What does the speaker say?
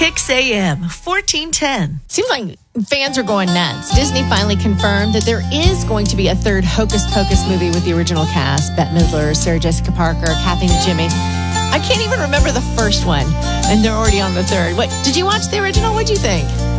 Kicks AM 1410. Seems like fans are going nuts. Disney finally confirmed that there is going to be a third Hocus Pocus movie with the original cast. Bette Midler, Sarah Jessica Parker, Kathy Najimy. I can't even remember the first one, and they're already on the third. What, did you watch the original? What'd you think?